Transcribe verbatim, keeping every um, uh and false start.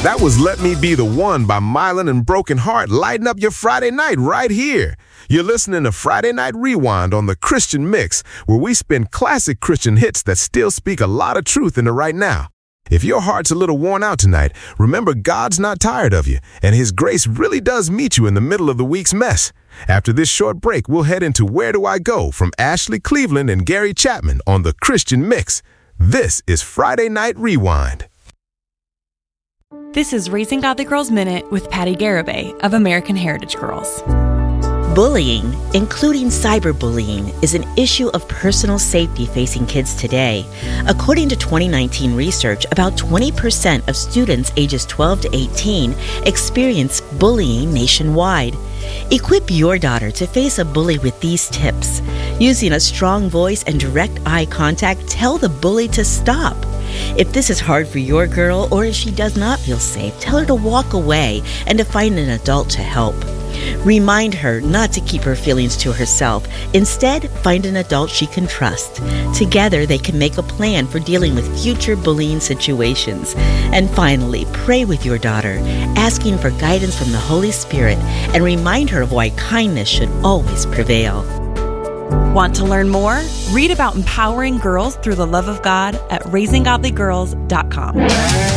That was Let Me Be the One by Mylan and Broken Heart. Lighten up your Friday night right here. You're listening to Friday Night Rewind on the Christian Mix, where we spin classic Christian hits that still speak a lot of truth in the right now. If your heart's a little worn out tonight, remember God's not tired of you, and His grace really does meet you in the middle of the week's mess. After this short break, we'll head into Where Do I Go from Ashley Cleveland and Gary Chapman on the Christian Mix. This is Friday Night Rewind. This is Raising Godly Girls Minute with Patty Garibay of American Heritage Girls. Bullying, including cyberbullying, is an issue of personal safety facing kids today. According to twenty nineteen research, about twenty percent of students ages twelve to eighteen experience bullying nationwide. Equip your daughter to face a bully with these tips. Using a strong voice and direct eye contact, tell the bully to stop. If this is hard for your girl, or if she does not feel safe, tell her to walk away and to find an adult to help. Remind her not to keep her feelings to herself. Instead, find an adult she can trust. Together, they can make a plan for dealing with future bullying situations. And finally, pray with your daughter, asking for guidance from the Holy Spirit, and remind her of why kindness should always prevail. Want to learn more? Read about empowering girls through the love of God at raising godly girls dot com.